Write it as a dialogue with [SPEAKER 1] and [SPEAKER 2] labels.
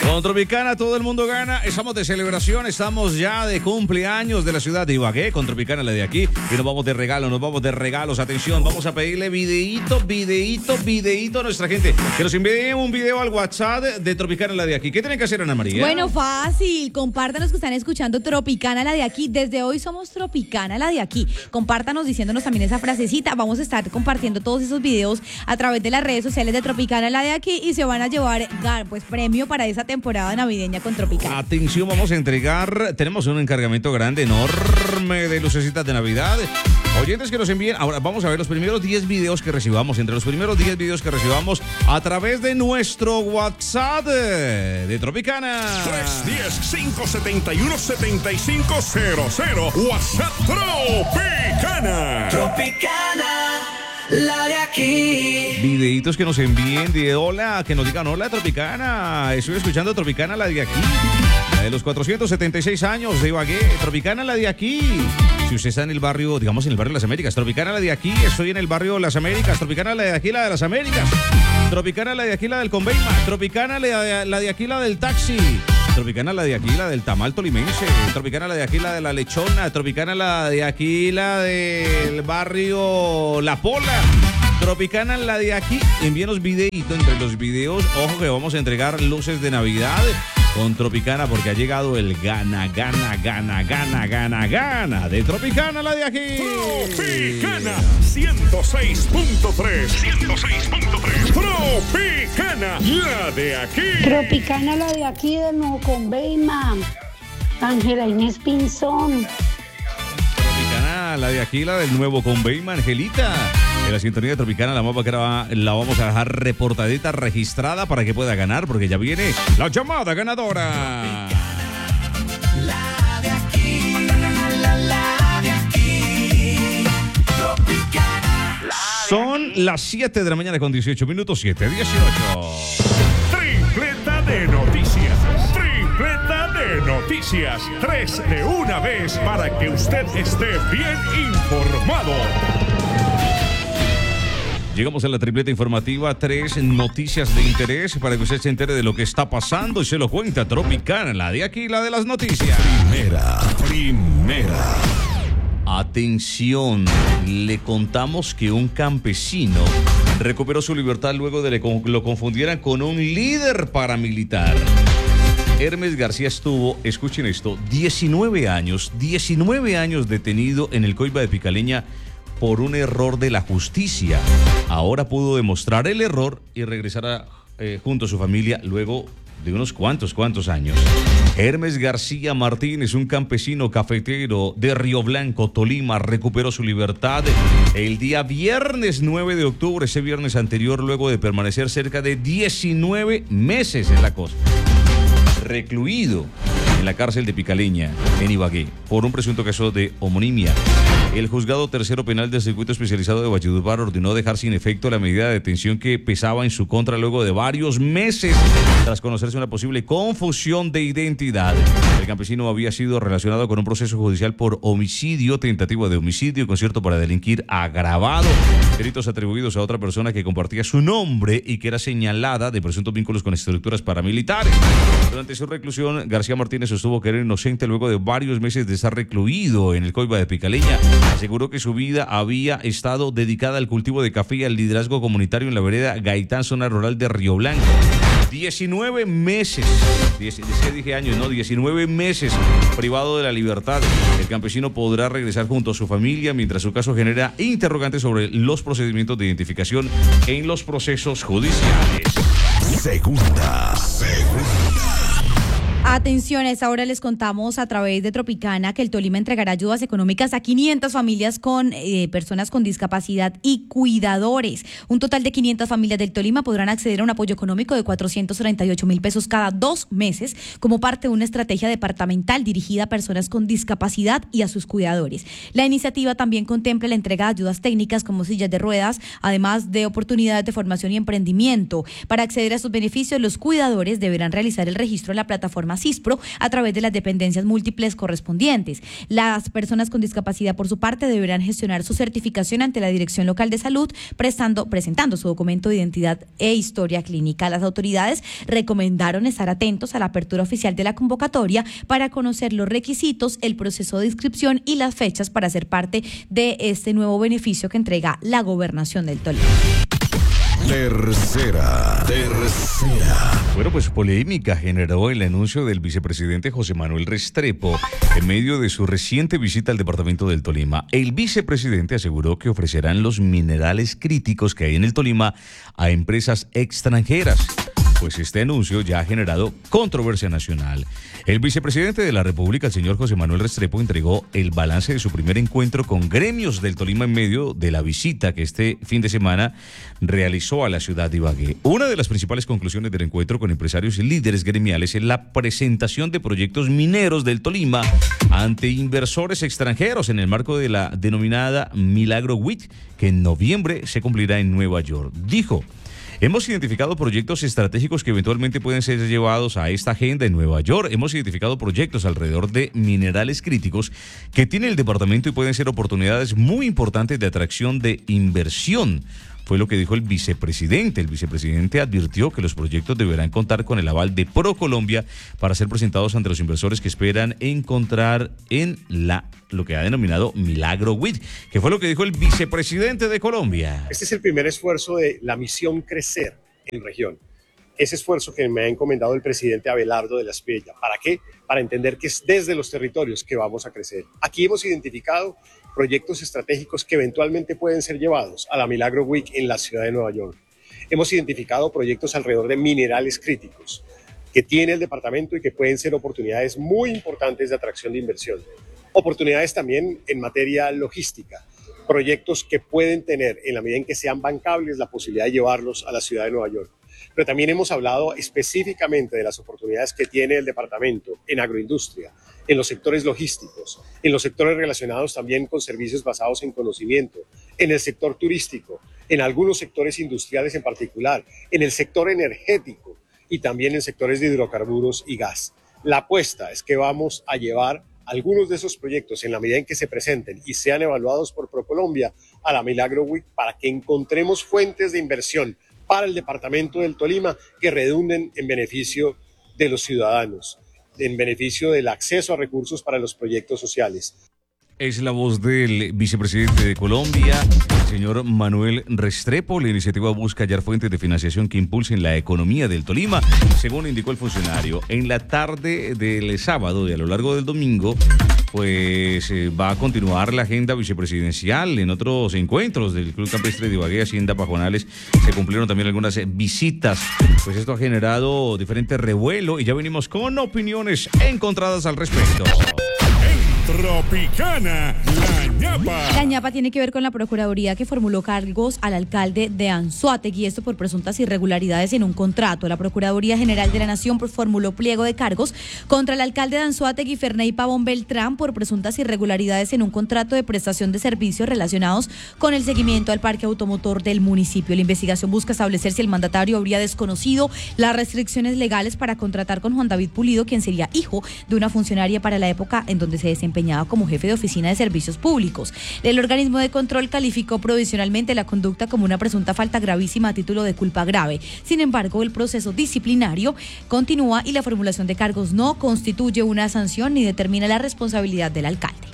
[SPEAKER 1] Con Tropicana todo el mundo gana. Estamos de celebración, estamos ya de cumpleaños de la ciudad de Ibagué. Con Tropicana, la de aquí. Y nos vamos de regalos. Atención, vamos a pedirle videíto a nuestra gente. Que nos envíen un video al WhatsApp de Tropicana, la de aquí. ¿Qué tienen que hacer, Ana María?
[SPEAKER 2] Bueno, fácil. Compártanos que están escuchando Tropicana, la de aquí. Desde hoy somos Tropicana, la de aquí. Compártanos diciéndonos también esa frasecita. Vamos a estar compartiendo todos esos videos a través de las redes sociales de Tropicana, la de aquí. Y se van a llevar, pues, premio para esa temporada navideña con Tropicana.
[SPEAKER 1] Atención, vamos a entregar, tenemos un encargamento grande, enorme de lucecitas de Navidad. Oyentes que nos envíen, ahora vamos a ver los primeros 10 videos que recibamos, entre los primeros 10 videos que recibamos a través de nuestro WhatsApp de Tropicana.
[SPEAKER 3] 310-571-7500, WhatsApp Tropicana.
[SPEAKER 4] Tropicana, la de aquí.
[SPEAKER 1] Videitos que nos envíen de hola, que nos digan hola Tropicana, estoy escuchando Tropicana, la de aquí. La de los 476 años de Ibagué, Tropicana, la de aquí. Si usted está en el barrio, digamos en el barrio de las Américas, Tropicana, la de aquí. Estoy en el barrio de las Américas, Tropicana, la de aquí, la de las Américas. Tropicana, la de aquí, la del Conveima. Tropicana, la de aquí, la del taxi. Tropicana, la de aquí, la del tamal tolimense. Tropicana, la de aquí, la de la lechona. Tropicana, la de aquí, la del barrio La Pola. Tropicana, la de aquí. Envíenos videíto. Entre los videos, ojo que vamos a entregar luces de Navidad con Tropicana, porque ha llegado el gana de Tropicana, la de aquí.
[SPEAKER 3] Tropicana 106.3. Tropicana, la de aquí.
[SPEAKER 5] Tropicana, la de aquí de Nuevo Conveima. Ángela Inés Pinzón.
[SPEAKER 1] Tropicana, la de aquí, la del Nuevo Conveima, Angelita. En la sintonía de Tropicana, la mapa que la vamos a dejar reportadita, registrada para que pueda ganar, porque ya viene la llamada ganadora.
[SPEAKER 4] La de aquí, la de aquí. Tropicana.
[SPEAKER 1] Son las 7 de la mañana con 18 minutos, 7:18.
[SPEAKER 3] Tripleta de noticias. Tripleta de noticias. 3 de una vez para que usted esté bien informado.
[SPEAKER 1] Llegamos a la tripleta informativa, 3 noticias de interés para que usted se entere de lo que está pasando y se lo cuenta Tropicana, la de aquí, la de las noticias.
[SPEAKER 3] Primera.
[SPEAKER 1] Atención, le contamos que un campesino recuperó su libertad luego de que lo confundieran con un líder paramilitar. Hermes García estuvo, escuchen esto, 19 años detenido en el Coiba de Picaleña por un error de la justicia. Ahora pudo demostrar el error y regresar junto a su familia luego de unos cuantos años. Hermes García Martínez, un campesino cafetero de Río Blanco, Tolima, recuperó su libertad el día viernes 9 de octubre, ese viernes anterior, luego de permanecer cerca de 19 meses en la costa, recluido en la cárcel de Picaleña, en Ibagué, por un presunto caso de homonimia. El juzgado tercero penal del circuito especializado de Valledupar ordenó dejar sin efecto la medida de detención que pesaba en su contra luego de varios meses, tras conocerse una posible confusión de identidad. El campesino había sido relacionado con un proceso judicial por homicidio, tentativa de homicidio y concierto para delinquir agravado, delitos atribuidos a otra persona que compartía su nombre y que era señalada de presuntos vínculos con estructuras paramilitares. Durante su reclusión, García Martínez sostuvo que era inocente luego de varios meses de estar recluido en el Coiba de Picaleña. Aseguró que su vida había estado dedicada al cultivo de café y al liderazgo comunitario en la vereda Gaitán, zona rural de Río Blanco. 19 meses, dije años, no, 19 meses privado de la libertad. El campesino podrá regresar junto a su familia mientras su caso genera interrogantes sobre los procedimientos de identificación en los procesos judiciales.
[SPEAKER 3] Segunda.
[SPEAKER 2] Atención, a esta hora les contamos a través de Tropicana que el Tolima entregará ayudas económicas a 500 familias con personas con discapacidad y cuidadores. Un total de 500 familias del Tolima podrán acceder a un apoyo económico de 438.000 pesos cada 2 meses como parte de una estrategia departamental dirigida a personas con discapacidad y a sus cuidadores. La iniciativa también contempla la entrega de ayudas técnicas como sillas de ruedas, además de oportunidades de formación y emprendimiento. Para acceder a estos beneficios, los cuidadores deberán realizar el registro en la plataforma CISPRO a través de las dependencias múltiples correspondientes. Las personas con discapacidad, por su parte, deberán gestionar su certificación ante la Dirección Local de Salud, presentando su documento de identidad e historia clínica. Las autoridades recomendaron estar atentos a la apertura oficial de la convocatoria para conocer los requisitos, el proceso de inscripción y las fechas para ser parte de este nuevo beneficio que entrega la Gobernación del Tolima.
[SPEAKER 6] Tercera.
[SPEAKER 1] Bueno, pues polémica generó el anuncio del vicepresidente José Manuel Restrepo en medio de su reciente visita al departamento del Tolima. El vicepresidente aseguró que ofrecerán los minerales críticos que hay en el Tolima a empresas extranjeras. Pues este anuncio ya ha generado controversia nacional. El vicepresidente de la República, el señor José Manuel Restrepo, entregó el balance de su primer encuentro con gremios del Tolima en medio de la visita que este fin de semana realizó a la ciudad de Ibagué. Una de las principales conclusiones del encuentro con empresarios y líderes gremiales es la presentación de proyectos mineros del Tolima ante inversores extranjeros en el marco de la denominada Milagro Week, que en noviembre se cumplirá en Nueva York. Dijo: hemos identificado proyectos estratégicos que eventualmente pueden ser llevados a esta agenda en Nueva York. Hemos identificado proyectos alrededor de minerales críticos que tiene el departamento y pueden ser oportunidades muy importantes de atracción de inversión. Fue lo que dijo el vicepresidente. El vicepresidente advirtió que los proyectos deberán contar con el aval de ProColombia para ser presentados ante los inversores que esperan encontrar en lo que ha denominado Milagro Week, que fue lo que dijo el vicepresidente de Colombia.
[SPEAKER 7] Este es el primer esfuerzo de la misión Crecer en región. Ese esfuerzo que me ha encomendado el presidente Abelardo de la Espriella. ¿Para qué? Para entender que es desde los territorios que vamos a crecer. Aquí hemos identificado proyectos estratégicos que eventualmente pueden ser llevados a la Milagro Week en la ciudad de Nueva York. Hemos identificado proyectos alrededor de minerales críticos que tiene el departamento y que pueden ser oportunidades muy importantes de atracción de inversión. Oportunidades también en materia logística. Proyectos que pueden tener, en la medida en que sean bancables, la posibilidad de llevarlos a la ciudad de Nueva York. Pero también hemos hablado específicamente de las oportunidades que tiene el departamento en agroindustria, en los sectores logísticos, en los sectores relacionados también con servicios basados en conocimiento, en el sector turístico, en algunos sectores industriales en particular, en el sector energético y también en sectores de hidrocarburos y gas. La apuesta es que vamos a llevar algunos de esos proyectos, en la medida en que se presenten y sean evaluados por ProColombia, a la Milagro Week para que encontremos fuentes de inversión para el departamento del Tolima que redunden en beneficio de los ciudadanos, en beneficio del acceso a recursos para los proyectos sociales.
[SPEAKER 1] Es la voz del vicepresidente de Colombia, el señor Manuel Restrepo. La iniciativa busca hallar fuentes de financiación que impulsen la economía del Tolima, según indicó el funcionario. En la tarde del sábado y a lo largo del domingo, pues va a continuar la agenda vicepresidencial. En otros encuentros del Club Campestre de Ibagué, Hacienda Pajonales, se cumplieron también algunas visitas. Pues esto ha generado diferente revuelo y ya venimos con opiniones encontradas al respecto.
[SPEAKER 3] Tropicana, la ñapa.
[SPEAKER 2] La ñapa tiene que ver con la Procuraduría que formuló cargos al alcalde de Anzoátegui, esto por presuntas irregularidades en un contrato. La Procuraduría General de la Nación formuló pliego de cargos contra el alcalde de Anzoátegui, Ferney Pavón Beltrán, por presuntas irregularidades en un contrato de prestación de servicios relacionados con el seguimiento al parque automotor del municipio. La investigación busca establecer si el mandatario habría desconocido las restricciones legales para contratar con Juan David Pulido, quien sería hijo de una funcionaria para la época en donde se desempeñaba como jefe de oficina de servicios públicos. El organismo de control calificó provisionalmente la conducta como una presunta falta gravísima a título de culpa grave. Sin embargo, el proceso disciplinario continúa y la formulación de cargos no constituye una sanción ni determina la responsabilidad del alcalde.